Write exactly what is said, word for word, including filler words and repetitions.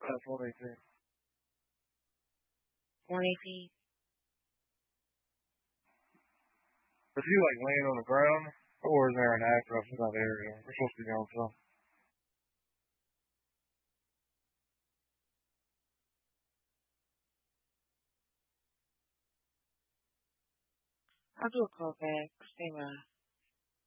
That's one eighteen. one eighteen. Is he like laying on the ground, or is there an actress in that area? We're supposed to be going some. I'll do a call back. Stay by.